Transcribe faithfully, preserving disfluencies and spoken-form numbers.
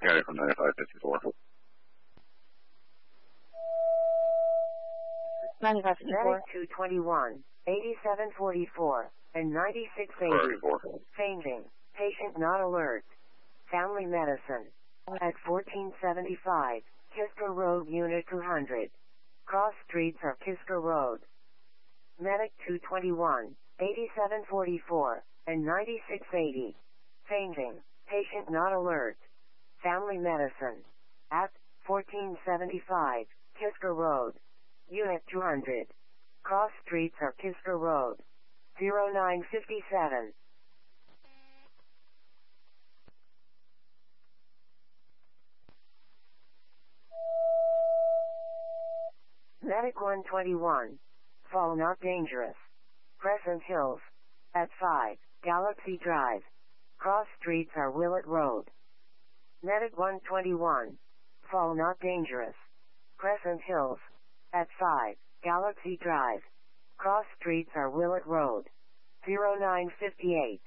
Gary from ninety-five fifty-four. ninety-five fifty-four. Medic two twenty-one, eighty-seven forty-four, and ninety-six eighty. Fainting. Patient not alert. Family medicine. At fourteen seventy-five, Kisker Road, Unit two hundred. Cross streets are Kisker Road. Medic two twenty-one, eighty-seven forty-four, and ninety-six eighty. Fainting. Patient not alert. Family medicine. At fourteen seventy-five, Kisker Road. Unit two hundred. Cross streets are Kisker Road. zero nine fifty-seven. Medic one twenty-one. Fall not dangerous. Crescent Hills. At five, Galaxy Drive. Cross streets are Willett Road. Medic one twenty-one. Fall not dangerous. Crescent Hills. At five, Galaxy Drive. Cross streets are Willett Road. zero nine fifty-eight.